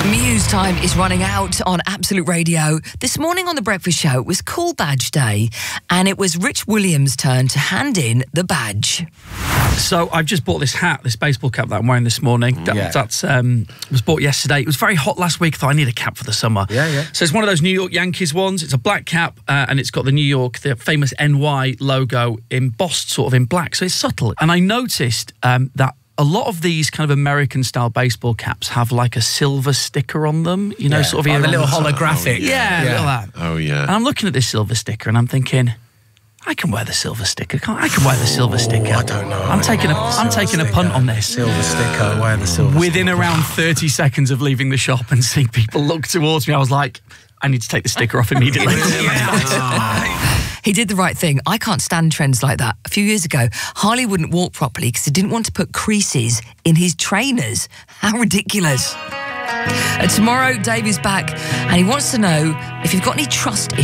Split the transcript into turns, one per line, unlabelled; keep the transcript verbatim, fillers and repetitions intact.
Muse time is running out on Absolute Radio. This morning on The Breakfast Show, it was Cool Badge Day, and it was Rich Williams' turn to hand in the badge.
So I've just bought this hat, this baseball cap that I'm wearing this morning. That,
Yeah.
That's um, was bought yesterday. It was very hot last week. I thought I need a cap for the summer.
Yeah, yeah.
So it's one of those New York Yankees ones. It's a black cap, uh, and it's got the New York, the famous N Y logo embossed sort of in black. So it's subtle. And I noticed um, that a lot of these kind of American-style baseball caps have like a silver sticker on them, you know,
Yeah.
sort of
Oh,
here
the
on
little
top.
holographic.
Yeah,
Yeah.
look at that.
Oh, yeah.
And I'm looking at this silver sticker and I'm thinking, I can wear the silver sticker. Can't I? I can wear the silver sticker.
I don't know.
I'm taking a, I'm taking a punt on this.
Silver sticker, wear the silver
Within
sticker.
around thirty seconds of leaving the shop and seeing people look towards me, I was like, I need to take the sticker off immediately.
He did the right thing. I can't stand trends like that. A few years ago, Harley wouldn't walk properly because he didn't want to put creases in his trainers. How ridiculous. Uh, tomorrow, Dave is back and he wants to know if you've got any trust